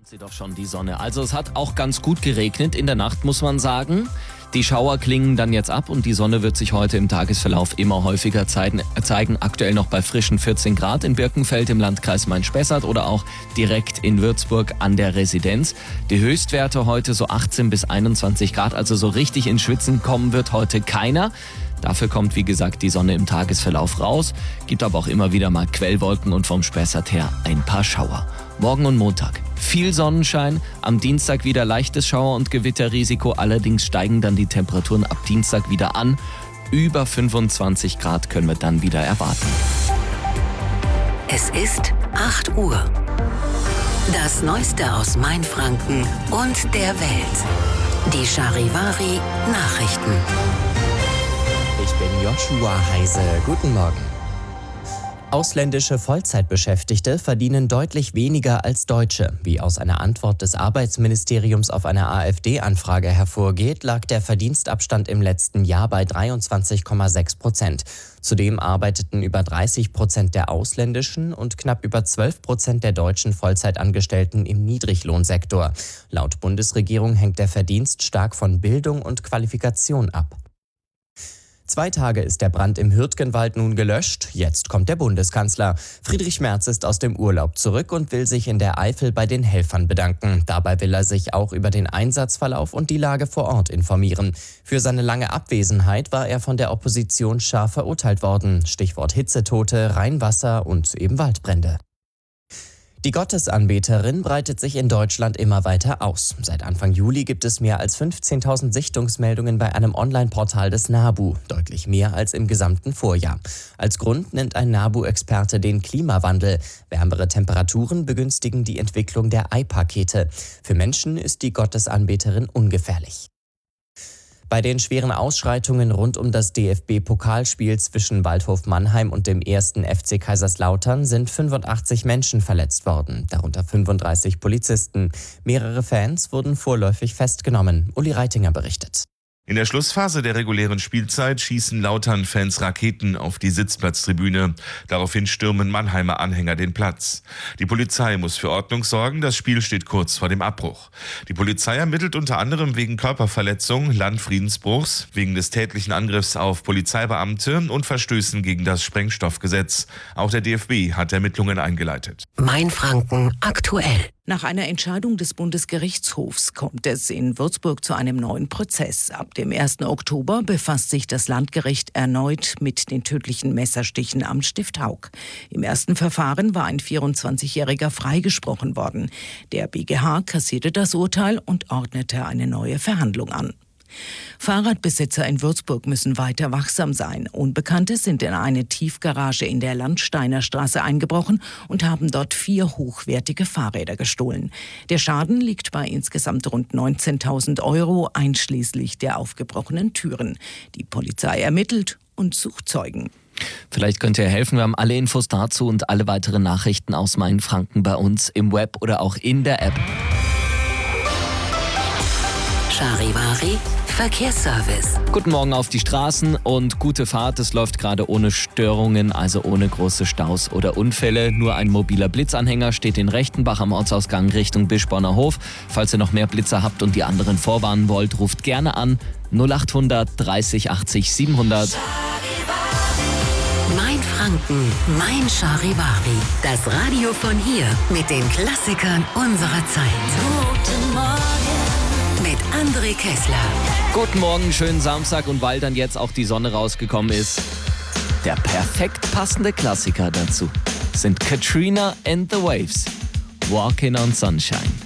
Sie doch schon die Sonne. Also es hat auch ganz gut geregnet in der Nacht, muss man sagen. Die Schauer klingen dann jetzt ab und die Sonne wird sich heute im Tagesverlauf immer häufiger zeigen. Aktuell noch bei frischen 14 Grad in Birkenfeld im Landkreis Main-Spessart oder auch direkt in Würzburg an der Residenz. Die Höchstwerte heute so 18 bis 21 Grad, also so richtig ins Schwitzen kommen wird heute keiner. Dafür kommt, wie gesagt, die Sonne im Tagesverlauf raus. Gibt aber auch immer wieder mal Quellwolken und vom Spessart her ein paar Schauer. Morgen und Montag viel Sonnenschein, am Dienstag wieder leichtes Schauer- und Gewitterrisiko. Allerdings steigen dann die Temperaturen ab Dienstag wieder an. Über 25 Grad können wir dann wieder erwarten. Es ist 8 Uhr. Das Neueste aus Mainfranken und der Welt. Die Charivari Nachrichten. Ich bin Joshua Heise. Guten Morgen. Ausländische Vollzeitbeschäftigte verdienen deutlich weniger als Deutsche. Wie aus einer Antwort des Arbeitsministeriums auf eine AfD-Anfrage hervorgeht, lag der Verdienstabstand im letzten Jahr bei 23,6%. Zudem arbeiteten über 30% der ausländischen und knapp über 12% der deutschen Vollzeitangestellten im Niedriglohnsektor. Laut Bundesregierung hängt der Verdienst stark von Bildung und Qualifikation ab. 2 Tage ist der Brand im Hürtgenwald nun gelöscht. Jetzt kommt der Bundeskanzler. Friedrich Merz ist aus dem Urlaub zurück und will sich in der Eifel bei den Helfern bedanken. Dabei will er sich auch über den Einsatzverlauf und die Lage vor Ort informieren. Für seine lange Abwesenheit war er von der Opposition scharf verurteilt worden. Stichwort Hitzetote, Rheinwasser und eben Waldbrände. Die Gottesanbeterin breitet sich in Deutschland immer weiter aus. Seit Anfang Juli gibt es mehr als 15.000 Sichtungsmeldungen bei einem Online-Portal des NABU, deutlich mehr als im gesamten Vorjahr. Als Grund nennt ein NABU-Experte den Klimawandel. Wärmere Temperaturen begünstigen die Entwicklung der Eipakete. Für Menschen ist die Gottesanbeterin ungefährlich. Bei den schweren Ausschreitungen rund um das DFB-Pokalspiel zwischen Waldhof Mannheim und dem 1. FC Kaiserslautern sind 85 Menschen verletzt worden, darunter 35 Polizisten. Mehrere Fans wurden vorläufig festgenommen. Uli Reitinger berichtet. In der Schlussphase der regulären Spielzeit schießen Lautern-Fans Raketen auf die Sitzplatztribüne. Daraufhin stürmen Mannheimer Anhänger den Platz. Die Polizei muss für Ordnung sorgen, das Spiel steht kurz vor dem Abbruch. Die Polizei ermittelt unter anderem wegen Körperverletzung, Landfriedensbruchs, wegen des tätlichen Angriffs auf Polizeibeamte und Verstößen gegen das Sprengstoffgesetz. Auch der DFB hat Ermittlungen eingeleitet. Mainfranken aktuell. Nach einer Entscheidung des Bundesgerichtshofs kommt es in Würzburg zu einem neuen Prozess. Ab dem 1. Oktober befasst sich das Landgericht erneut mit den tödlichen Messerstichen am Stift Haug. Im ersten Verfahren war ein 24-Jähriger freigesprochen worden. Der BGH kassierte das Urteil und ordnete eine neue Verhandlung an. Fahrradbesitzer in Würzburg müssen weiter wachsam sein. Unbekannte sind in eine Tiefgarage in der Landsteiner Straße eingebrochen und haben dort 4 hochwertige Fahrräder gestohlen. Der Schaden liegt bei insgesamt rund 19.000 €, einschließlich der aufgebrochenen Türen. Die Polizei ermittelt und sucht Zeugen. Vielleicht könnt ihr helfen. Wir haben alle Infos dazu und alle weiteren Nachrichten aus Mainfranken bei uns im Web oder auch in der App. Charivari Verkehrsservice. Guten Morgen auf die Straßen und gute Fahrt. Es läuft gerade ohne Störungen, also ohne große Staus oder Unfälle. Nur ein mobiler Blitzanhänger steht in Rechtenbach am Ortsausgang Richtung Bischborner Hof. Falls ihr noch mehr Blitzer habt und die anderen vorwarnen wollt, ruft gerne an 0800 30 80 700. Mainfranken, mein Charivari. Das Radio von hier mit den Klassikern unserer Zeit. Guten Morgen. Mit André Kessler. Guten Morgen, schönen Samstag und weil dann jetzt auch die Sonne rausgekommen ist, der perfekt passende Klassiker dazu sind Katrina and the Waves, Walking on Sunshine.